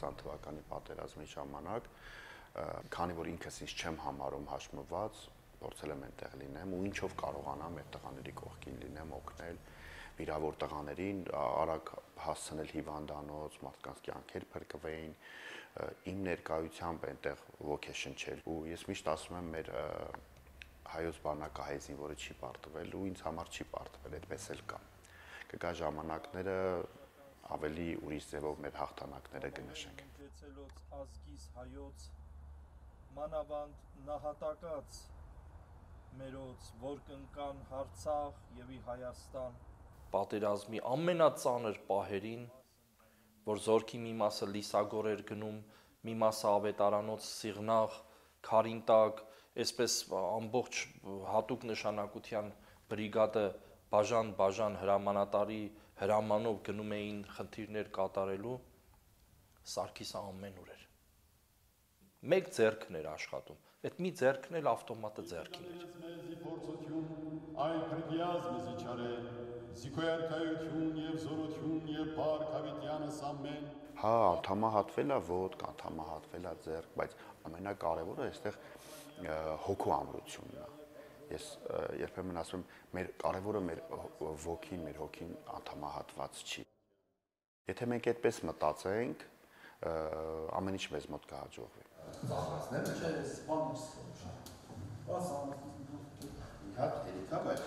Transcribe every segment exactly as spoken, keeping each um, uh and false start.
տասնհինգ թվականի պատերազմի ժամանակ, քանի որ ինքս ինձ չեմ համարում հաշմված, փորձել եմ այնտեղ լինեմ ու ինչով կարողանամ այդ տղաների կողքին լինեմ, օգնել վիրավոր տղաներին, արագ հասցնել հիվանդանոց, մարդկանց կյանքեր փրկվեին, իմ ներկայությամբ այնտեղ ոգեշնչել ու ես միշտ ասում եմ մեր հայոց բանակահայ որը չի պարտվել ու ինձ համար չի պարտվել, այդպես էլ կա։ Կգա ժամանակները ավելի ուրիշ ձևով մեր հաղթանակները կնշենք։ Գեցելոց ազգիս հայոց մանավանդ նահատակած մերոց, որ կնկան Արցախ եւ ի Հայաստան։ Պատերազմի ամենածանր պահերին, որ զորքի մի մասը լիսագոր էր գնում, մի մասը ավետարանոց Սիղնաղ, Քարինտակ, այսպես ամբողջ հատուկ նշանակության բրիգադը բաժան-բաժան հրամանատարի հրամանով գնում էին խնդիրներ կատարելու, Սարգիսը ամենուր էր։ Մեկ ձեռքն էր աշխատում, այդ մի ձեռքն էլ ավտոմատը ձեռքին էր։ Այ փրկյազ մեզի չարե, զիքոյարքայություն եւ զորություն եւ փառք հավիտյանս ամեն։ Հա, անդամահատվել է ոտք, անդամահատվել է ձեռք, բայց ամենակարևորը այստեղ հոգու ամրությունն է։ Ես երբեմն ասում եմ, մեր կարևորը մեր ոգին, մեր հոգին անդամահատված չի։ Եթե մենք այդպես մտածենք, ամեն ինչ մեզ մոտ կհաջողվի։ Ծախսները չէ, սպանից։ Բասանից։ Հատ դերիքա բայց։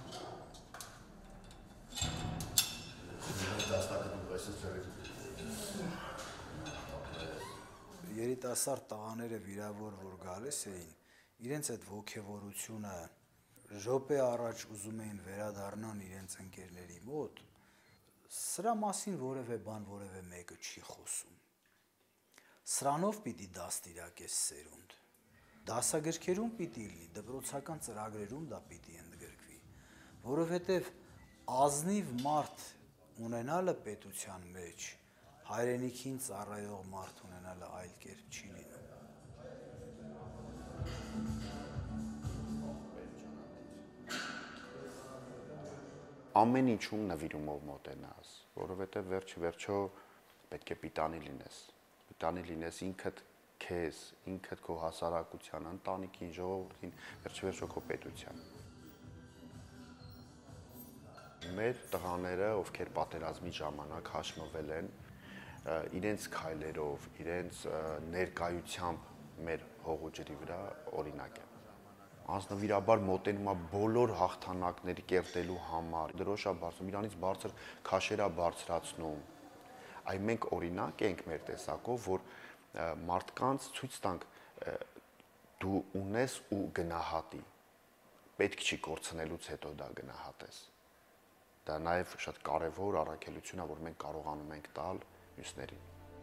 Դաստակը դու այսպես ծերեք։ Երիտասարդ տղաները վիրավոր որ գալիս էին, իրենց այդ ոգևորությունը րոպե առաջ ուզում էին վերադառնան իրենց ընկերների մոտ, սրա մասին որևէ բան որևէ մեկը չի խոսում։ Սրանով պիտի դաստիարակես սերունդ։ Դասագրքերում պիտի լինի, դպրոցական ծրագրերում դա պիտի ընդգրկվի, որովհետև ազնիվ մարդ ունենալը պետության մեջ, հայրենիքին ծառայող մարդ ունենալը այլ կերպ չի լինում։ Ամեն ինչում նվիրումով մոտենաս, որովհետև վերջ վերջո պետք է պիտանի լինես, պիտանի լինես ինքդ քեզ, ինքդ քո հասարակության, ընտանիքին, ժողովրդին, վերջ վերջո քո պետության։ Մեր տղաները, ովքեր պատերազմի ժամանակ հաշմվել են, իրենց քայլերով, իրենց ներկայությամբ մեր հողու ջրի վրա օրինակ են։ Անձնվիրաբար մոտենում է բոլոր հաղթանակների կերտելու համար, դրոշա բարձրում, իրանից բարձր քաշերա բարձրացնում։ Այ մենք օրինակ ենք մեր տեսակով, որ մարդկանց ցույց տանք դու ունես ու գնահատի։ Պետք չի կորցնելուց հետո դա գնահատես։ Դա նաև շատ կարևոր առաքելություն է, որ մենք կարողանում ենք տալ մյուսներին։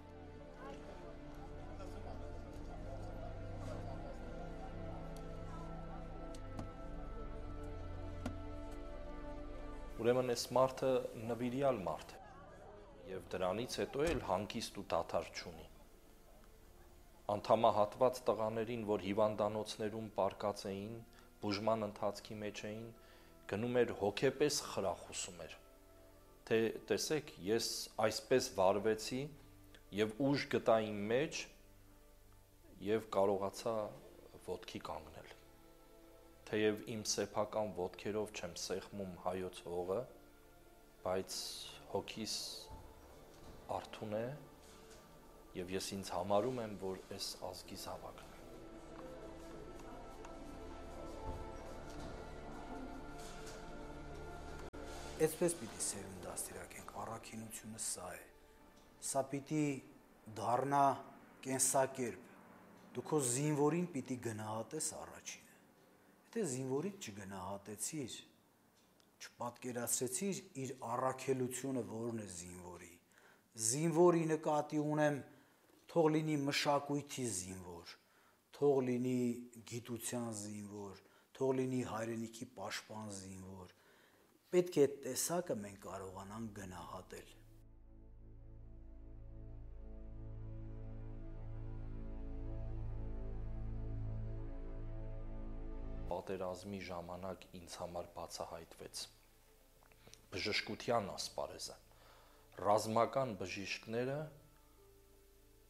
Ուրեմն այս մարդը նվիրյալ մարդ է եւ դրանից հետո էլ հանգիստ ու դադար չունի։ Անդամահատված տղաներին, որ հիվանդանոցներում պարկած էին, բուժման ընթացքի մեջ էին, գնում էր հոգեպես խրախուսում էր, թե տեսեք, ես այսպես վարվեցի եւ ուժ գտա իմ մեջ եւ կարողացա ոտքի կանգնել։ Թեև իմ սեփական ոտքերով չեմ սեղմում հայոց հողը, բայց հոգիս արթուն է եւ ես ինձ համարում եմ, որ այս ազգի զավակն եմ։ Այսպես պիտի սերուն դաստիարակենք, առաքինությունը սա է։ Սա պիտի դառնա կենսակերպ։ Դու քո զինվորին պիտի գնահատես առաջինը։ Եթե զինվորին չգնահատեցիր, չպատկերացրեցիր իր առաքելությունը որն է զինվորի։ Զինվորի նկատի ունեմ թող լինի մշակույթի զինվոր, թող լինի գիտության զինվոր, թող լինի հայրենիքի պաշտպան զինվոր։ Պետք է այդ տեսակը մենք կարողանանք գնահատել։ Պատերազմի ժամանակ ինձ համար բացահայտվեց բժշկության ասպարեզը, ռազմական բժիշկները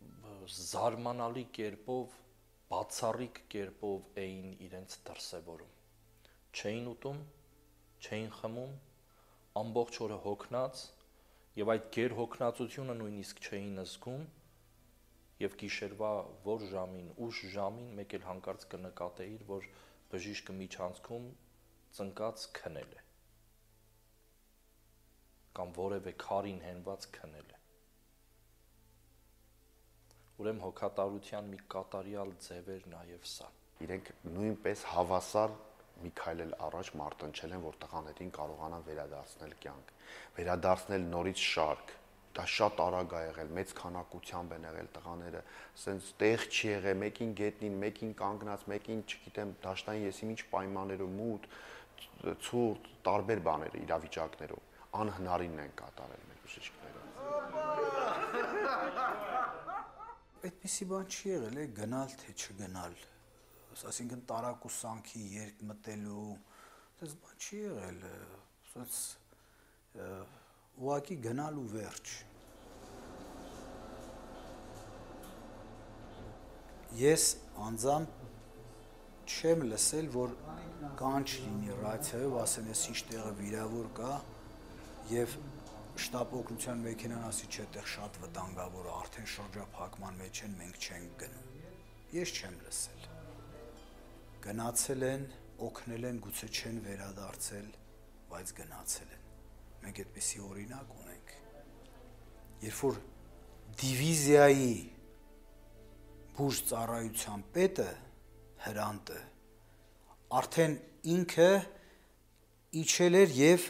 զարմանալի կերպով, բացառիկ կերպով էին իրենց դրսևորում։ Չէին ուտում, չէին խմում, ամբողջ օրը հոգնած, եւ այդ գերհոգնածությունը նույնիսկ չէին զգում, եւ գիշերվա որ ժամին, ուշ ժամին մեկ էլ հանկարծ կնկատեիր, որ բժիշկը միջանցքում ծնկած քնել է կամ որևէ քարին հենված քնել է։ Ուրեմն հոգատարության մի կատարյալ ձև էր նաեւ սա։ Իրենք նույնպես հավասար մի քայլ էլ առաջ մարտնչել են, որ տղաներին կարողանան վերադարձնել կյանք, վերադարձնել նորից շարք։ Դա շատ արագ է եղել, մեծ քանակությամբ են եղել տղաները, ասենց տեղ չի եղել, մեկին գետնին, մեկին կանգնած, մեկին, չգիտեմ, դաշտային եսիմ ինչ պայմաններով, մութ, ցուրտ, տարբեր բաներ, իրավիճակներով, անհնարինն են կատարել մեր բժիշկները։ Այդպիսի բան չի եղել, է գնալ թե չգնալ, այսինքն տարակուսանքի երկ մտելու, այս բան չի եղել, ասած ուղղակի գնալ ու վերջ։ Ես անձամբ չեմ լսել, որ կանչ լինի ռադիոյով, ասեն ես ինչ տեղը վիրավոր կա, եւ շտապ օգնության մեքենան ասի չէ, այդտեղ շատ վտանգավոր է, արդեն շրջափակման մեջ են, մենք չենք գնում։ Ես չեմ լսել։ Գնացել են, օգնել են, գուցե չեն վերադարձել, բայց գնացել են։ Մենք այդպիսի օրինակ ունենք։ Երբ որ դիվիզիայի բուժ ծառայության պետը Հրանտը արդեն ինքը իջել էր եւ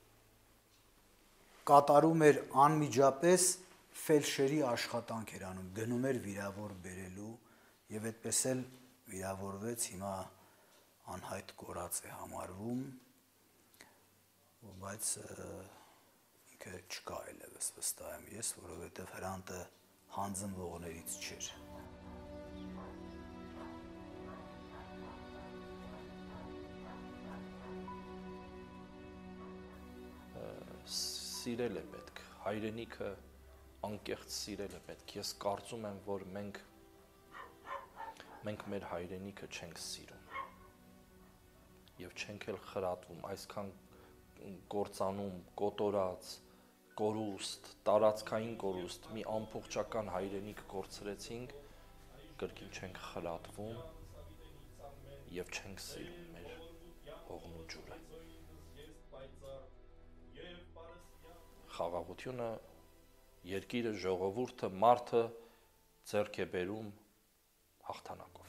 կատարում էր անմիջապես ֆելշերի աշխատանք էր անում, գնում էր վիրավոր բերելու եւ այդպես էլ վիրավորվեց, հիմա անհայտ կորած է համարվում, բայց ինքը չկա այլևս վստահ եմ ես, որովհետև Հրանտը հանձնվողներից չէր։ Սիրել է պետք, հայրենիքը անկեղծ սիրել է պետք։ Ես կարծում եմ, որ մենք մենք մեր հայրենիքը չենք սիրում եւ չենք էլ խրատվում, այսքան կործանում, կոտորած, կորուստ, տարածքային կորուստ, մի ամբողջական հայրենիք կորցրեցինք, կրկին չենք խրատվում եւ չենք սիրում մեր հողն ու ջուրը։ Խաղաղությունը, երկիրը, ժողովուրդը, մարդը ձեռք է բերում հաղթանակով։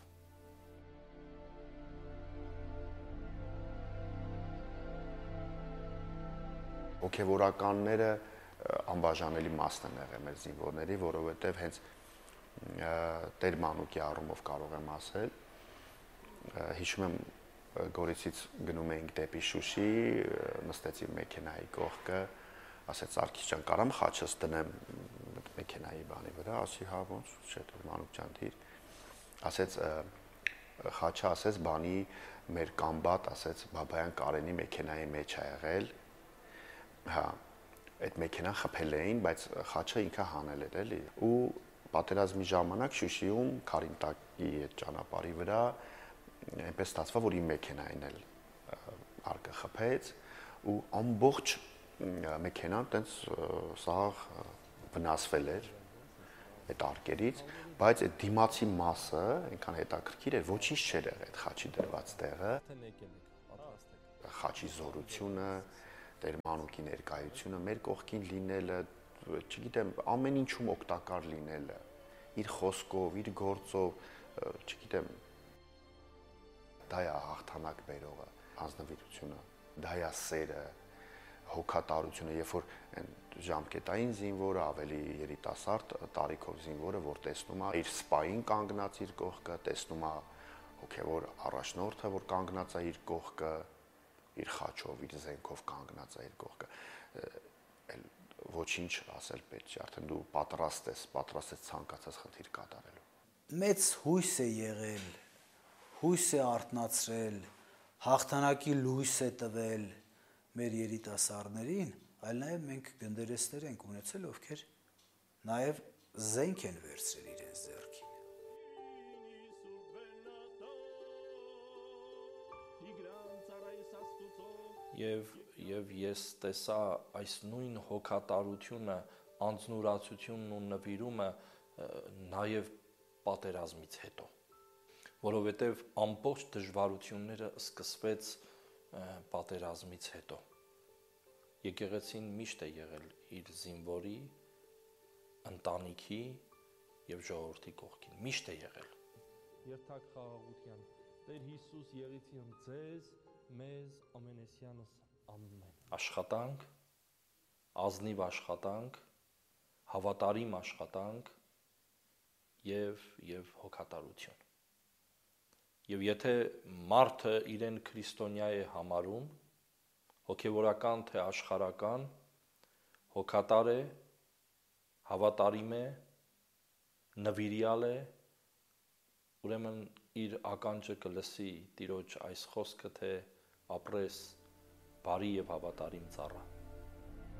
Հոգևորականները անբաժանելի մասն են եղել մեր զինվորների, որովհետև հենց Տեր Մանուկի առումով կարող եմ ասել, հիշում եմ Գորիսից գնում էինք դեպի Շուշի, նստեցի մեքենայի կողքը, ասեց Արկիս ջան, կարամ խաչս դնեմ մեքենայի բանի վրա, ասի հա ոնց, չէ, Տեր Մանուկ ջան, դիր, ասեց խաչը, ասեց բանի մեր կամբատ, ասեց Բաբայան Կարենի մեքենայի մեջ է եղել, հա, այդ մեքենան խփել էին, բայց խաչը ինքը հանել էր էլի, ու պատերազմի ժամանակ Շուշիում Քարինտակի այդ ճանապարհի վրա այնպես ստացվա, որ իմ մեքենային էլ արկը խփեց ու ամբողջ մեքենան տենց սաղ վնասվել էր այդ արկերից, բայց այդ դիմացի մասը այնքան հետաքրքիր էր, ոչինչ չէր եղել այդ խաչի դրված տեղը։ Խաչի զորությունը, Տեր Մանուկի ներկայությունը, մեր կողքին լինելը, չգիտեմ, ամեն ինչում օգտակար լինելը, իր խոսքով, իր գործով, չգիտեմ, դա է հաղթանակ բերողը, անձնվիրությունը, դա է սերը, հոգատարությունը, երբ որ այն ժամկետային զինվորը, ավելի երիտասարդ տարիքով զինվորը, որ տեսնում է իր սպային կանգնած իր կողքը, տեսնում է հոգևոր առաջնորդը, որ կանգնած է իր կողքը, իր խաչով, իր զենքով կանգնած է իր կողքը, այլ ոչինչ ասել պետք չի, արդեն դու պատրաստ ես, պատրաստ ես ցանկացած խնդիր կատարելու։ Մեծ հույս է եղել, հույս է արթնացրել, հաղթանակի լույս է տվել մեր երիտասարդներին, այլ նաև մենք գնդերեսներ ենք ունեցել, ովքեր նաև զենք են վերցրել իրենց ձեռք։ Եվ եւ ես տեսա այս նույն հոգատարությունը, անձնուրացությունն ու նվիրումը նաև պատերազմից հետո, որովհետև ամբողջ դժվարությունները սկսվեց պատերազմից հետո։ Եկեղեցին միշտ է եղել իր զինվորի, ընտանիքի եւ ժողովրդի կողքին, միշտ է եղել։ Երթակ խաղաղության Տեր Հիսուս եղիցին ձեզ, մեզ ամենեսյանս ամեն։ Աշխատանք, ազնիվ աշխատանք, հավատարիմ աշխատանք եւ եւ հոգատարություն։ Եվ եթե մարդը իրեն քրիստոնյա է համարում, հոգևորական թե աշխարհական, հոգատար է, հավատարիմ է, նվիրյալ է, ուրեմն իր ականջը կլսի Տիրոջ այս խոսքը, թե ապրես բարի եւ հավատարիմ ծառա։